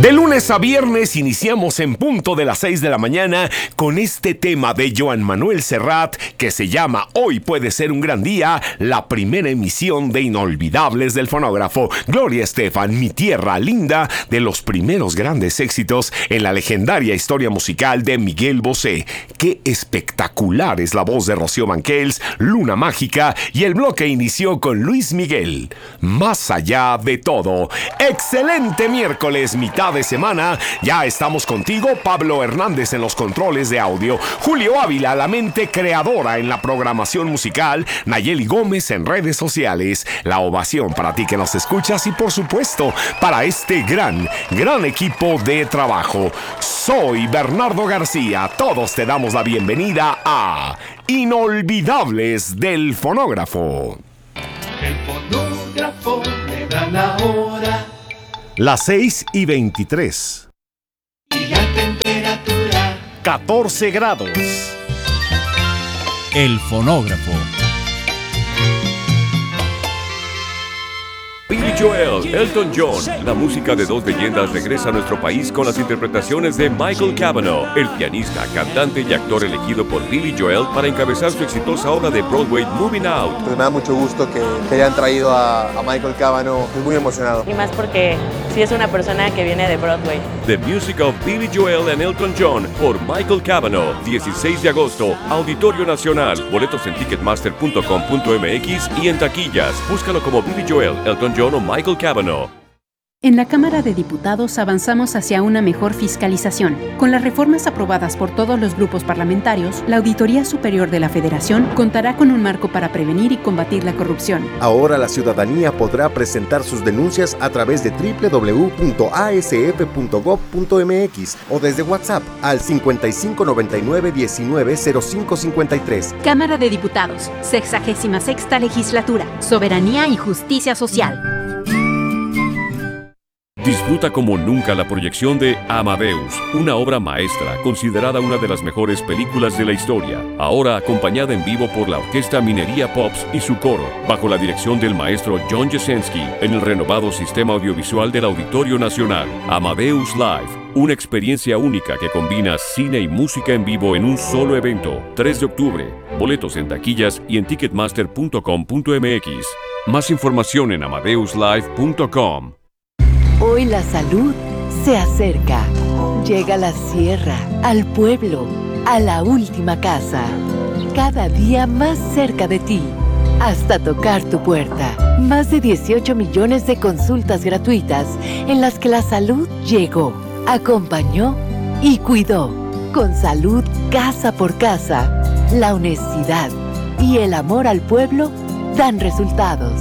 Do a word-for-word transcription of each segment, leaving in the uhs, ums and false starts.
De lunes a viernes iniciamos en punto de las seis de la mañana con este tema de Joan Manuel Serrat que se llama Hoy puede ser un gran día, la primera emisión de Inolvidables del Fonógrafo. Gloria Estefan, Mi Tierra Linda, de los primeros grandes éxitos en la legendaria historia musical de Miguel Bosé. Qué espectacular es la voz de Rocío Banquels, Luna Mágica, y el bloque inició con Luis Miguel. Más allá de todo. Excelente miércoles, mitad de semana. Ya estamos contigo, Pablo Hernández en los controles de audio, Julio Ávila, la mente creadora en la programación musical, Nayeli Gómez en redes sociales. La ovación para ti que nos escuchas y por supuesto para este gran, gran equipo de trabajo. Soy Bernardo García. Todos te damos la bienvenida a Inolvidables del Fonógrafo. El fonógrafo le da la hora. Las seis y veintitrés. Y la temperatura. catorce grados. El fonógrafo. Billy Joel, Elton John, la música de dos leyendas regresa a nuestro país con las interpretaciones de Michael Cavanaugh, el pianista, cantante y actor elegido por Billy Joel para encabezar su exitosa obra de Broadway Moving Out. Pues me da mucho gusto que, que hayan traído a, a Michael Cavanaugh, estoy muy emocionado. Y más porque sí es una persona que viene de Broadway. The Music of Billy Joel and Elton John por Michael Cavanaugh, dieciséis de agosto, Auditorio Nacional. Boletos en ticketmaster punto com punto m x y en taquillas. Búscalo como Billy Joel, Elton John o Michael Cavanaugh. En la Cámara de Diputados avanzamos hacia una mejor fiscalización. Con las reformas aprobadas por todos los grupos parlamentarios, la Auditoría Superior de la Federación contará con un marco para prevenir y combatir la corrupción. Ahora la ciudadanía podrá presentar sus denuncias a través de doble u doble u doble u punto a s f punto gob punto m x o desde WhatsApp al cincuenta y cinco noventa y nueve diecinueve cero cinco cincuenta y tres. Cámara de Diputados, sexagésima sexta Legislatura, Soberanía y Justicia Social. Disfruta como nunca la proyección de Amadeus, una obra maestra considerada una de las mejores películas de la historia, ahora acompañada en vivo por la Orquesta Minería Pops y su coro, bajo la dirección del maestro John Jasenski, en el renovado sistema audiovisual del Auditorio Nacional. Amadeus Live, una experiencia única que combina cine y música en vivo en un solo evento. tres de octubre, boletos en taquillas y en ticketmaster punto com punto m x. Más información en amadeus live punto com. Hoy la salud se acerca. Llega a la sierra, al pueblo, a la última casa. Cada día más cerca de ti, hasta tocar tu puerta. Más de dieciocho millones de consultas gratuitas en las que la salud llegó, acompañó y cuidó. Con salud casa por casa, la honestidad y el amor al pueblo dan resultados.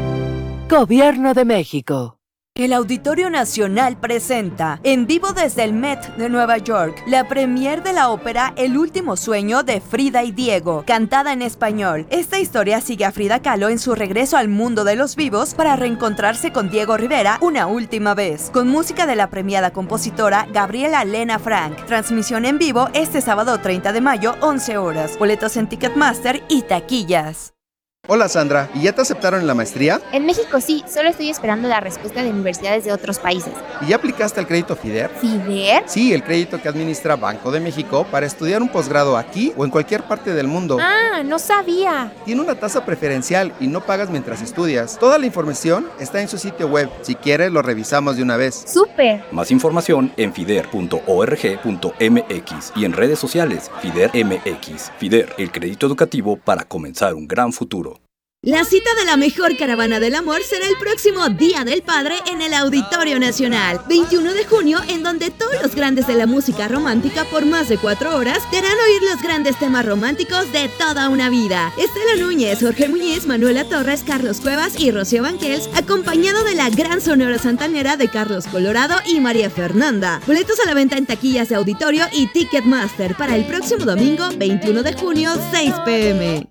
Gobierno de México. El Auditorio Nacional presenta, en vivo desde el Met de Nueva York, la premier de la ópera El último sueño de Frida y Diego, cantada en español. Esta historia sigue a Frida Kahlo en su regreso al mundo de los vivos para reencontrarse con Diego Rivera una última vez, con música de la premiada compositora Gabriela Lena Frank. Transmisión en vivo este sábado treinta de mayo, once horas. Boletos en Ticketmaster y taquillas. Hola Sandra, ¿y ya te aceptaron en la maestría? En México sí, solo estoy esperando la respuesta de universidades de otros países. ¿Y ya aplicaste al crédito FIDER? ¿FIDER? Sí, el crédito que administra Banco de México para estudiar un posgrado aquí o en cualquier parte del mundo. Ah, no sabía. Tiene una tasa preferencial y no pagas mientras estudias. Toda la información está en su sitio web. Si quieres, lo revisamos de una vez. ¡Súper! Más información en fider punto org punto m x y en redes sociales FIDER M X. FIDER, el crédito educativo para comenzar un gran futuro. La cita de la mejor caravana del amor será el próximo Día del Padre en el Auditorio Nacional, veintiuno de junio, en donde todos los grandes de la música romántica por más de cuatro horas te harán oír los grandes temas románticos de toda una vida. Estela Núñez, Jorge Muñiz, Manuela Torres, Carlos Cuevas y Rocío Banquels, acompañado de la gran sonora santanera de Carlos Colorado y María Fernanda. Boletos a la venta en taquillas de Auditorio y Ticketmaster para el próximo domingo, veintiuno de junio, seis p m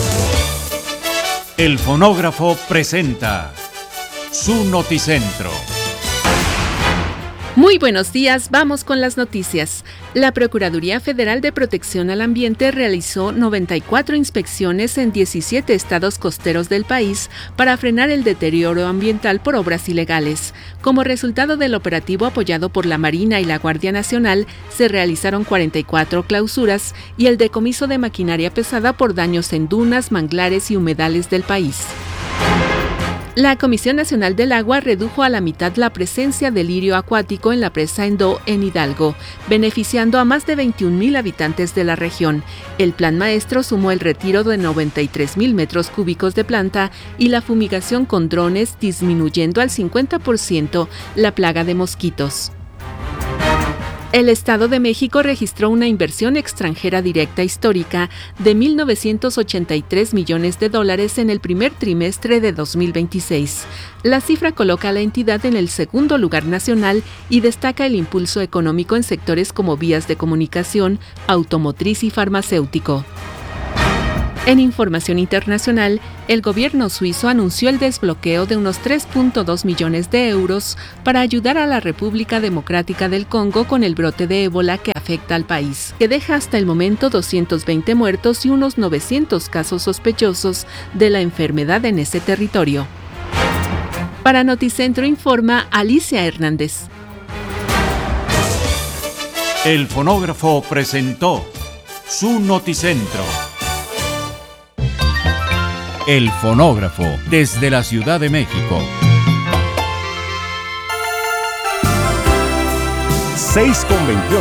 El fonógrafo presenta su noticentro. Muy buenos días, vamos con las noticias. La Procuraduría Federal de Protección al Ambiente realizó noventa y cuatro inspecciones en diecisiete estados costeros del país para frenar el deterioro ambiental por obras ilegales. Como resultado del operativo apoyado por la Marina y la Guardia Nacional, se realizaron cuarenta y cuatro clausuras y el decomiso de maquinaria pesada por daños en dunas, manglares y humedales del país. La Comisión Nacional del Agua redujo a la mitad la presencia de lirio acuático en la presa Endó en Hidalgo, beneficiando a más de veintiún mil habitantes de la región. El plan maestro sumó el retiro de noventa y tres mil metros cúbicos de planta y la fumigación con drones, disminuyendo al cincuenta por ciento la plaga de mosquitos. El Estado de México registró una inversión extranjera directa histórica de mil novecientos ochenta y tres millones de dólares en el primer trimestre de dos mil veintiséis. La cifra coloca a la entidad en el segundo lugar nacional y destaca el impulso económico en sectores como vías de comunicación, automotriz y farmacéutico. En información internacional, el gobierno suizo anunció el desbloqueo de unos tres punto dos millones de euros para ayudar a la República Democrática del Congo con el brote de ébola que afecta al país, que deja hasta el momento doscientos veinte muertos y unos novecientos casos sospechosos de la enfermedad en ese territorio. Para Noticentro informa Alicia Hernández. El fonógrafo presentó su Noticentro. El fonógrafo, desde la Ciudad de México. seis con veintiocho.